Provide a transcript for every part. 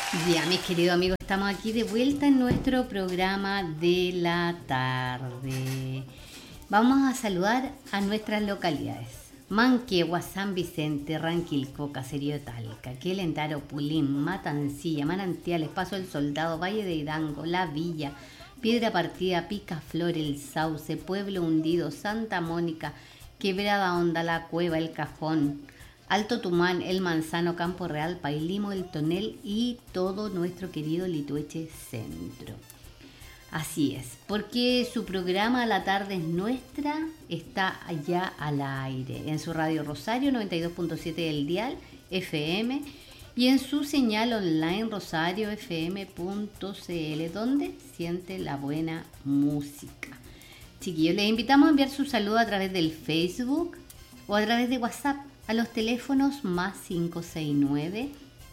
Ya, mis queridos amigos, estamos aquí de vuelta en nuestro programa de la tarde. Vamos a saludar a nuestras localidades. Manquehue, San Vicente, Ranquilco, Caserío de Talca, Quelentaro, Pulín, Matancilla, Manantiales, Paso del Soldado, Valle de Hidalgo, La Villa, Piedra Partida, Picaflor, El Sauce, Pueblo Hundido, Santa Mónica, Quebrada Honda, La Cueva, El Cajón, Alto Tumán, El Manzano, Campo Real, Pailimo, El Tonel y todo nuestro querido Litueche Centro. Así es, porque su programa La Tarde es Nuestra está allá al aire, en su radio Rosario 92.7 del dial FM y en su señal online rosariofm.cl, donde siente la buena música. Chiquillos, les invitamos a enviar su saludo a través del Facebook o a través de WhatsApp a los teléfonos más 569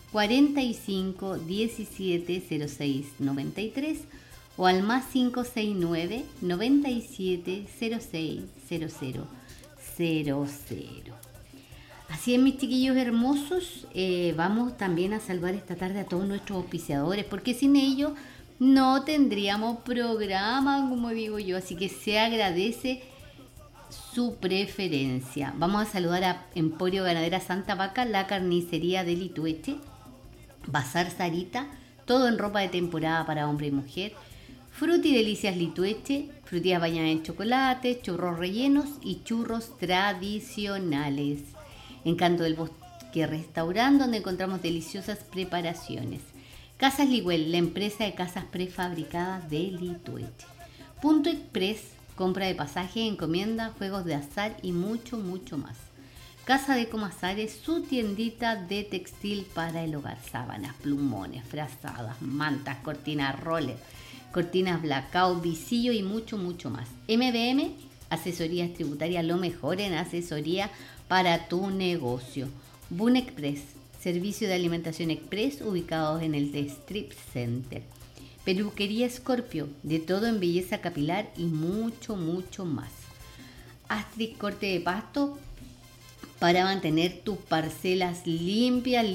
45 17 06 93 o al más 569 97 06 00 00. Así es, mis chiquillos hermosos, vamos también a saludar esta tarde a todos nuestros auspiciadores, porque sin ellos no tendríamos programa, como digo yo, así que se agradece su preferencia. Vamos a saludar a Emporio Ganadera Santa Vaca, la carnicería de Litueche, Bazar Sarita, todo en ropa de temporada para hombre y mujer, Fruti Delicias Litueche, frutillas bañadas en chocolate, churros rellenos y churros tradicionales. Encanto del Bosque Restaurante, donde encontramos deliciosas preparaciones. Casas Ligüel, la empresa de casas prefabricadas de Litueche. Punto Express, compra de pasaje, encomienda, juegos de azar y mucho, mucho más. Casa de Comasares, su tiendita de textil para el hogar. Sábanas, plumones, frazadas, mantas, cortinas roller, cortinas blackout, visillo y mucho, mucho más. MBM, asesorías tributarias, lo mejor en asesoría para tu negocio. Boon Express, servicio de alimentación express ubicados en el The Strip Center. Peluquería Scorpio, de todo en belleza capilar y mucho, mucho más. Astrid Corte de Pasto, para mantener tus parcelas limpias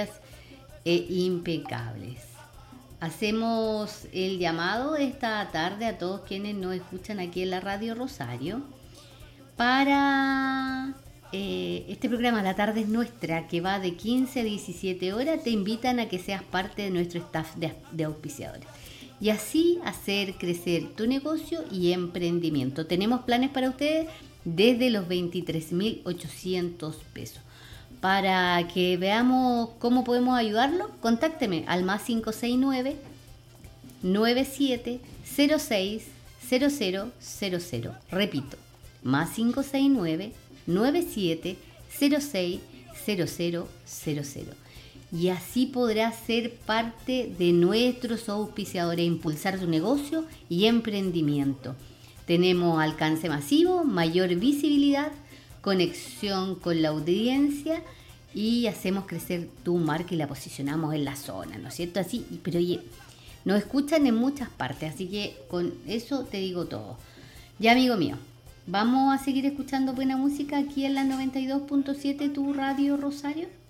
e impecables. Hacemos el llamado esta tarde a todos quienes nos escuchan aquí en la Radio Rosario para este programa La Tarde es Nuestra, que va de 15 a 17 horas. Te invitan a que seas parte de nuestro staff de auspiciadores y así hacer crecer tu negocio y emprendimiento. Tenemos planes para ustedes desde los 23.800 pesos. Para que veamos cómo podemos ayudarlo, contácteme al más 569 97 06 0000. Repito, más 569 97 06 0000. Y así podrás ser parte de nuestros auspiciadores e impulsar tu negocio y emprendimiento. Tenemos alcance masivo, mayor visibilidad, conexión con la audiencia y hacemos crecer tu marca y la posicionamos en la zona, ¿no es cierto? Así, pero oye, nos escuchan en muchas partes, así que con eso te digo todo. Ya, amigo mío, vamos a seguir escuchando buena música aquí en la 92.7, tu Radio Rosario.